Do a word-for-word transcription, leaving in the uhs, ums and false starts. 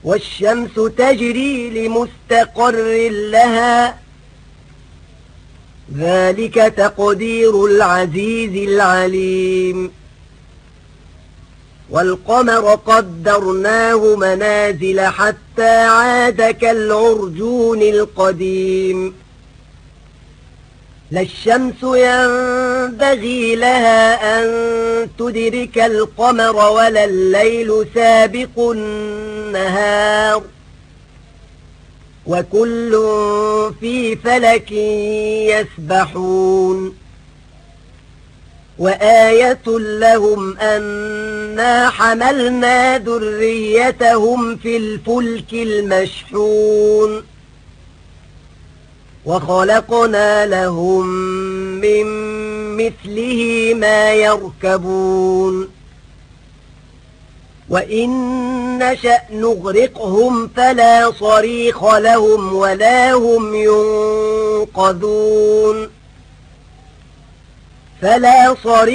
والشمس تجري لمستقر لها ذلك تقدير العزيز العليم والقمر قدرناه منازل حتى عاد كالعرجون القديم لا الشمس ينبغي لها أن تدرك القمر ولا الليل سابق النهار وكل في فلك يسبحون وآية لهم أنا حملنا ذريتهم في الفلك المشحون وخلقنا لهم من مثله ما يركبون وإن نشأ نغرقهم فلا صريخ لهم ولا هم ينقذون فلا صريخ